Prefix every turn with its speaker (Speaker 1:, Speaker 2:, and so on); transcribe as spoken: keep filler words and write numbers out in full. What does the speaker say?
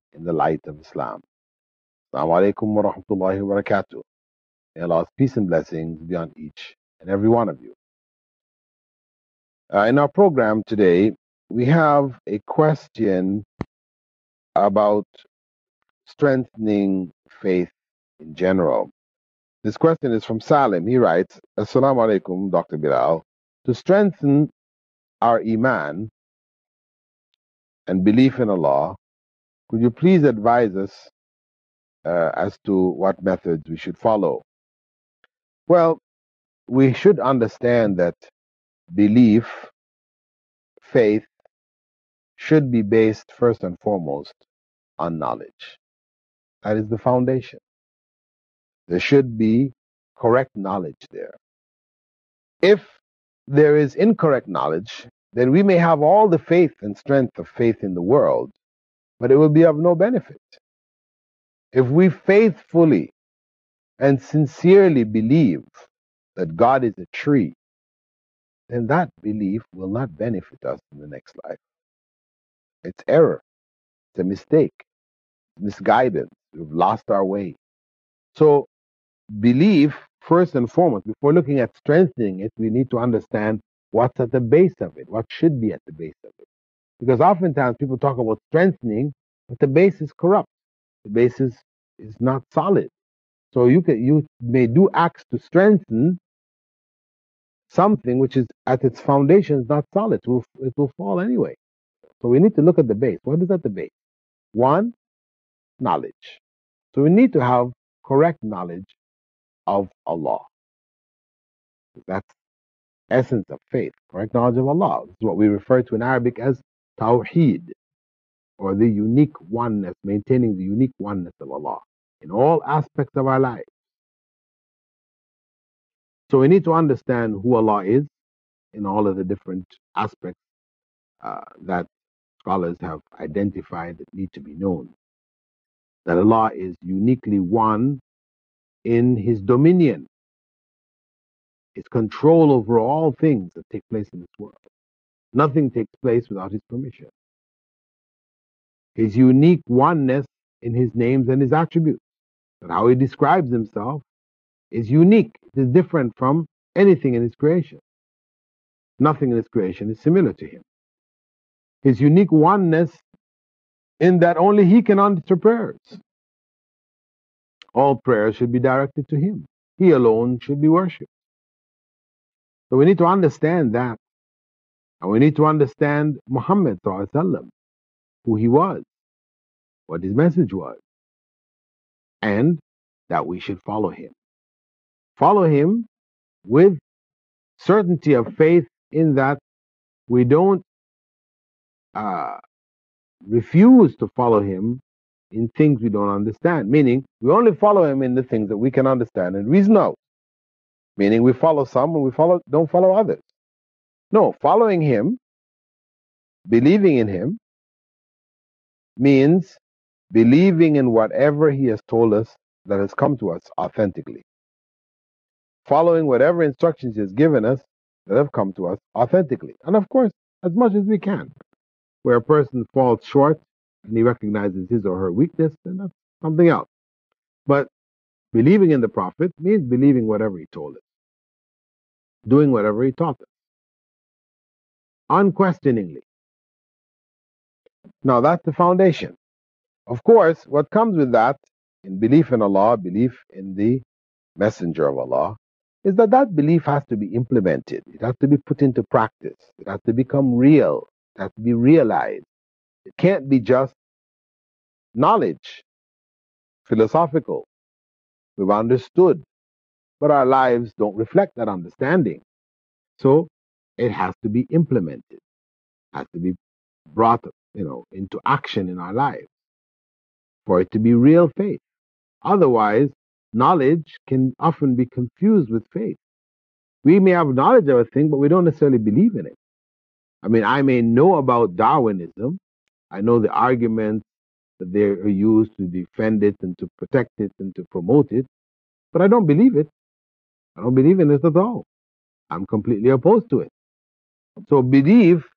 Speaker 1: in the light of Islam. Assalamu alaikum wa rahmatullahi wa barakatuh. May Allah's peace and blessings be on each and every one of you. Uh, in our program today, we have a question about strengthening faith in general. This question is from Salim. He writes, Assalamu alaikum, Doctor Bilal. To strengthen our Iman and belief in Allah, could you please advise us uh, as to what methods we should follow? Well, we should understand that belief, faith, should be based first and foremost on knowledge. That is the foundation. There should be correct knowledge there. If there is incorrect knowledge, then we may have all the faith and strength of faith in the world, but it will be of no benefit. If we faithfully and sincerely believe that God is a tree, then that belief will not benefit us in the next life. It's error. It's a mistake. Misguidance. We've lost our way. So belief, first and foremost, before looking at strengthening it, we need to understand what's at the base of it, what should be at the base of it. Because oftentimes people talk about strengthening, but the base is corrupt. The base is, is not solid. So you can, you may do acts to strengthen something which is at its foundation is not solid. It will, it will fall anyway. So we need to look at the base. What is at the base? One, knowledge. So we need to have correct knowledge of Allah. That's essence of faith, correct knowledge of Allah. This is what we refer to in Arabic as Tawheed, or the unique oneness, maintaining the unique oneness of Allah in all aspects of our lives. So we need to understand who Allah is in all of the different aspects uh, that scholars have identified that need to be known. That Allah is uniquely one in His dominion, His control over all things that take place in this world. Nothing takes place without His permission. His unique oneness in His names and His attributes. That how He describes Himself is unique. It is different from anything in His creation. Nothing in His creation is similar to Him. His unique oneness in that only He can answer prayers. All prayers should be directed to Him. He alone should be worshipped. So we need to understand that. And we need to understand Muhammad sallallahu alaihi wasallam, who he was, what his message was, and that we should follow him. Follow him with certainty of faith in that we don't uh, refuse to follow him in things we don't understand. Meaning, we only follow him in the things that we can understand and reason out. Meaning, we follow some and we follow don't follow others. No, following him, believing in him, means believing in whatever he has told us that has come to us authentically. Following whatever instructions he has given us that have come to us authentically. And of course, as much as we can. Where a person falls short and he recognizes his or her weakness, then that's something else. But believing in the Prophet means believing whatever he told us, doing whatever he taught us, unquestioningly. Now that's the foundation. Of course, what comes with that, in belief in Allah, belief in the Messenger of Allah, is that that belief has to be implemented. It has to be put into practice. It has to become real. It has to be realized. It can't be just knowledge, philosophical. We've understood, but our lives don't reflect that understanding. So it has to be implemented. It has to be brought, you know, into action in our lives for it to be real faith. Otherwise, knowledge can often be confused with faith. We may have knowledge of a thing, but we don't necessarily believe in it. I mean, I may know about Darwinism. I know the arguments that they are used to defend it and to protect it and to promote it, but I don't believe it. I don't believe in it at all. I'm completely opposed to it. So belief